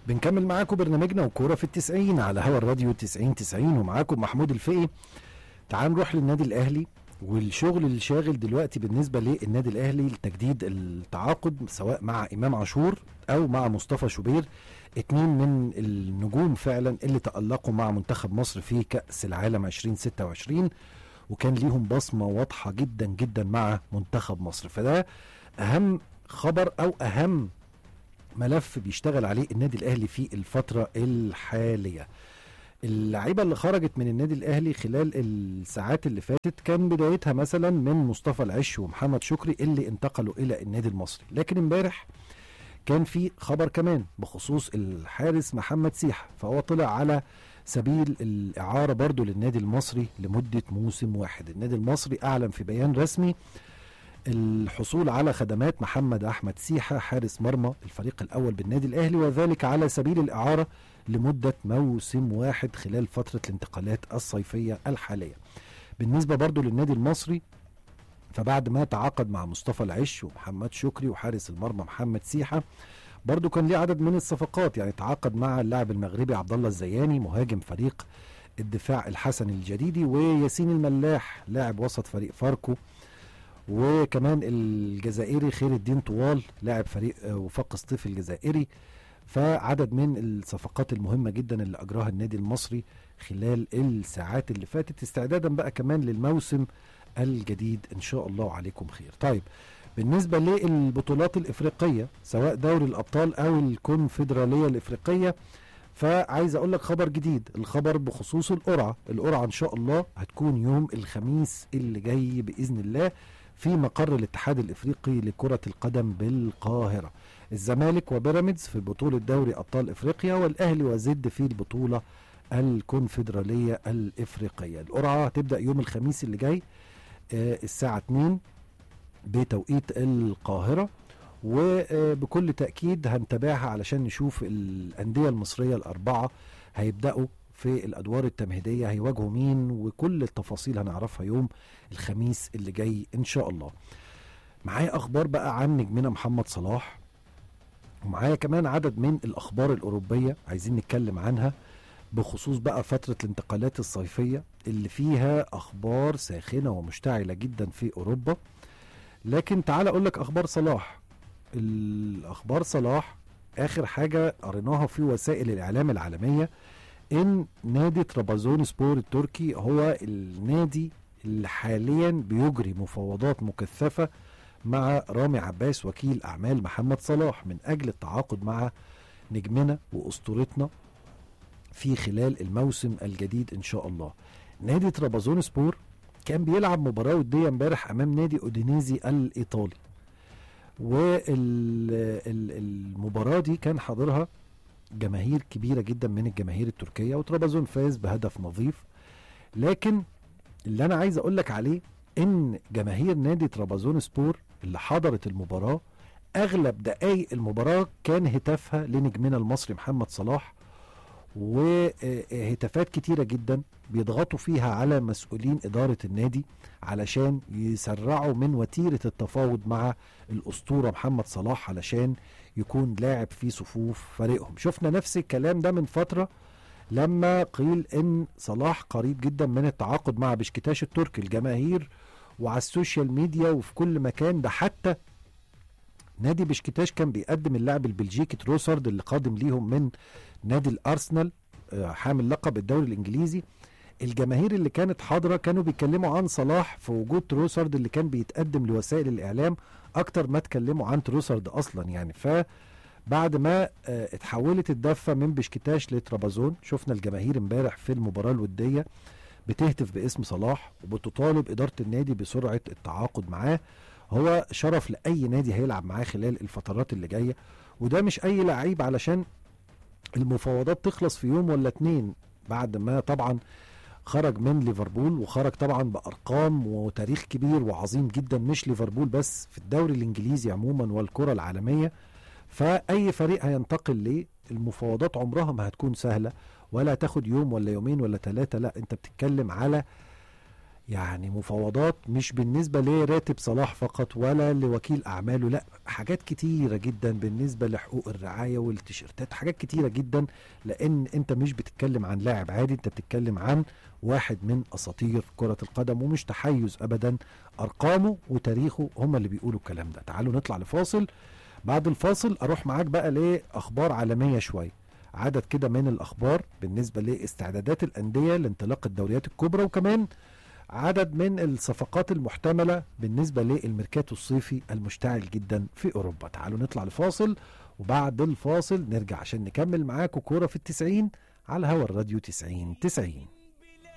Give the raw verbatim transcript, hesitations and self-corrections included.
بنكمل معاكم برنامجنا وكورة في التسعين على هوا الراديو تسعين تسعين، ومعاكم محمود الفقي. تعال نروح للنادي الأهلي والشغل اللي شاغل دلوقتي بالنسبة للنادي الأهلي لتجديد التعاقد سواء مع إمام عاشور أو مع مصطفى شوبير، اتنين من النجوم فعلا اللي تألقوا مع منتخب مصر في كأس العالم عشرين ستة وعشرين، وكان ليهم بصمة واضحة جدا جدا مع منتخب مصر. فده أهم خبر أو أهم ملف بيشتغل عليه النادي الأهلي في الفترة الحالية. اللعيبة اللي خرجت من النادي الأهلي خلال الساعات اللي فاتت كان بدايتها مثلا من مصطفى العش ومحمد شكري اللي انتقلوا إلى النادي المصري، لكن امبارح كان في خبر كمان بخصوص الحارس محمد سيحة، فهو طلع على سبيل الإعارة برضو للنادي المصري لمدة موسم واحد. النادي المصري أعلن في بيان رسمي الحصول على خدمات محمد أحمد سيحة حارس مرمى الفريق الأول بالنادي الأهلي، وذلك على سبيل الإعارة لمدة موسم واحد خلال فترة الانتقالات الصيفية الحالية. بالنسبة برضو للنادي المصري، فبعد ما تعاقد مع مصطفى العش ومحمد شكري وحارس المرمى محمد سيحة، برضو كان ليه عدد من الصفقات. يعني تعاقد مع اللاعب المغربي عبد الله الزياني مهاجم فريق الدفاع الحسن الجديدي، وياسين الملاح لاعب وسط فريق فاركو، وكمان الجزائري خير الدين طوال لاعب فريق وفاق سطيف الجزائري. فعدد من الصفقات المهمة جدا اللي أجراها النادي المصري خلال الساعات اللي فاتت، استعدادا بقى كمان للموسم الجديد إن شاء الله عليكم خير. طيب، بالنسبة للبطولات الإفريقية سواء دوري الأبطال أو الكونفدرالية الإفريقية، فعايز أقول لك خبر جديد. الخبر بخصوص القرعة. القرعة إن شاء الله هتكون يوم الخميس اللي جاي بإذن الله في مقر الاتحاد الإفريقي لكرة القدم بالقاهرة. الزمالك وبيراميدز في بطولة دوري أبطال إفريقيا، والأهلي وزد في البطولة الكونفدرالية الإفريقية. القرعة هتبدأ يوم الخميس اللي جاي آه الساعة اتنين بتوقيت القاهرة، وبكل تأكيد هنتابعها علشان نشوف الأندية المصرية الأربعة هيبدأوا في الأدوار التمهيدية هيواجهوا مين، وكل التفاصيل هنعرفها يوم الخميس اللي جاي إن شاء الله. معايا أخبار بقى عن نجمنا محمد صلاح، ومعايا كمان عدد من الأخبار الأوروبية عايزين نتكلم عنها بخصوص بقى فترة الانتقالات الصيفية اللي فيها أخبار ساخنة ومشتعلة جدا في أوروبا. لكن تعال أقول لك أخبار صلاح. الأخبار صلاح آخر حاجة قريناها في وسائل الإعلام العالمية إن نادي طرابزون سبور التركي هو النادي اللي حاليا بيجري مفاوضات مكثفة مع رامي عباس وكيل أعمال محمد صلاح من أجل التعاقد مع نجمنا وأسطورتنا في خلال الموسم الجديد إن شاء الله. نادي طرابزون سبور كان بيلعب مباراة ودية امبارح أمام نادي أودينيزي الإيطالي، والمباراة دي كان حاضرها جماهير كبيرة جدا من الجماهير التركية، وطرابزون فاز بهدف نظيف. لكن اللي أنا عايز أقول لك عليه إن جماهير نادي طرابزون سبور اللي حضرت المباراة أغلب دقايق المباراة كان هتافها لنجمنا المصري محمد صلاح، وهتافات كتيرة جدا بيضغطوا فيها على مسؤولين إدارة النادي علشان يسرعوا من وتيرة التفاوض مع الأسطورة محمد صلاح علشان يكون لاعب في صفوف فريقهم. شفنا نفس الكلام ده من فترة لما قيل إن صلاح قريب جدا من التعاقد مع بشكتاش التركي. الجماهير وعلى السوشيال ميديا وفي كل مكان، ده حتى نادي بشكتاش كان بيقدم اللاعب البلجيكي تروسارد اللي قادم ليهم من نادي الأرسنال حامل لقب الدوري الإنجليزي. الجماهير اللي كانت حاضرة كانوا بيتكلموا عن صلاح في وجود تروسارد اللي كان بيتقدم لوسائل الإعلام أكتر ما اتكلموا عن تروسارد أصلا. يعني فبعد ما اتحولت الدفة من بشكتاش لطرابزون، شفنا الجماهير امبارح في المباراة الودية بتهتف باسم صلاح وبتطالب إدارة النادي بسرعة التعاقد معاه. هو شرف لأي نادي هيلعب معاه خلال الفترات اللي جاية، وده مش أي لعيب علشان المفاوضات تخلص في يوم ولا اتنين، بعد ما طبعا خرج من ليفربول وخرج طبعا بأرقام وتاريخ كبير وعظيم جدا، مش ليفربول بس في الدوري الإنجليزي عموما والكرة العالمية. فأي فريق هينتقل ليه المفاوضات عمرها ما هتكون سهلة ولا تاخد يوم ولا يومين ولا ثلاثة، لا انت بتتكلم على يعني مفاوضات مش بالنسبة لراتب صلاح فقط ولا لوكيل أعماله، لا، حاجات كتيرة جدا بالنسبة لحقوق الرعاية والتيشيرتات، حاجات كتيرة جدا. لأن أنت مش بتتكلم عن لاعب عادي، أنت بتتكلم عن واحد من أساطير كرة القدم، ومش تحيز أبدا، أرقامه وتاريخه هم اللي بيقولوا الكلام ده. تعالوا نطلع لفاصل، بعد الفاصل أروح معاك بقى لأخبار عالمية شوية، عدد كده من الأخبار بالنسبة لاستعدادات الأندية لانطلاق الدوريات الكبرى، وكمان عدد من الصفقات المحتملة بالنسبة للميركاتو الصيفي المشتعل جدا في أوروبا. تعالوا نطلع لفاصل، وبعد الفاصل نرجع عشان نكمل معاكم كورة في التسعين على هوا الراديو تسعين تسعين.